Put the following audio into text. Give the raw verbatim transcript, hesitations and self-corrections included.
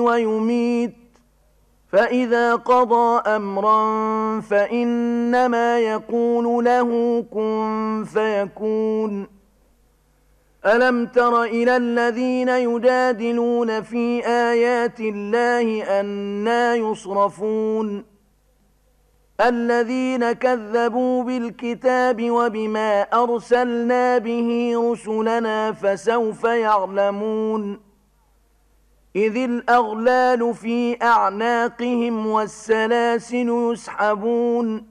ويميت، فإذا قضى أمرا فإنما يقول له كن فيكون. ألم تر إلى الذين يجادلون في آيات الله أنى يصرفون الذين كذبوا بالكتاب وبما أرسلنا به رسلنا فسوف يعلمون إذ الأغلال في أعناقهم والسلاسل يسحبون